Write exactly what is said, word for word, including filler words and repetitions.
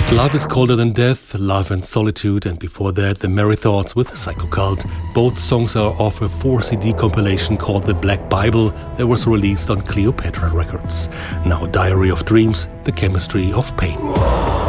Love is Colder Than Death, Love and Solitude, and before that, The Merry Thoughts with Psycho Cult. Both songs are off a four C D compilation called The Black Bible that was released on Cleopatra Records. Now Diary of Dreams, The Chemistry of Pain.